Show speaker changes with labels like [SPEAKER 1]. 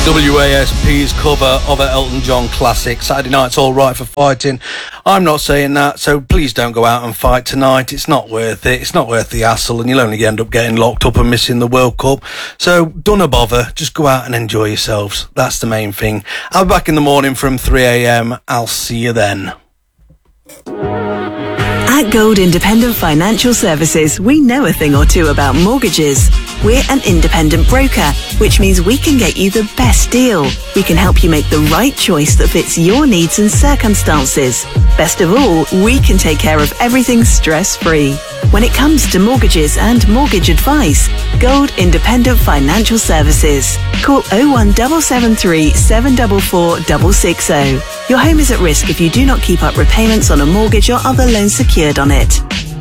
[SPEAKER 1] WASP's cover of an Elton John classic, Saturday Night's All Right for Fighting. I'm not saying that, so please don't go out and fight tonight. It's not worth it. It's not worth the hassle, and you'll only end up getting locked up and missing the World Cup. So don't bother. Just go out and enjoy yourselves. That's the main thing. I'll be back in the morning from 3 a.m. I'll see you then.
[SPEAKER 2] At Gold Independent Financial Services, we know a thing or two about mortgages. We're an independent broker, which means we can get you the best deal. We can help you make the right choice that fits your needs and circumstances. Best of all, we can take care of everything stress-free. When it comes to mortgages and mortgage advice, Gold Independent Financial Services. Call 01773 744 660. Your home is at risk if you do not keep up repayments on a mortgage or other loan secured on it.